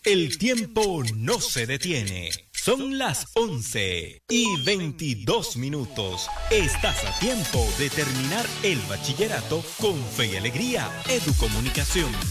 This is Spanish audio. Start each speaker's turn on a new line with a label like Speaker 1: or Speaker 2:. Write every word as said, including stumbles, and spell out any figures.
Speaker 1: El tiempo no se detiene. Son las once y veintidós minutos. Estás a tiempo de terminar el bachillerato con fe y alegría. Educomunicación.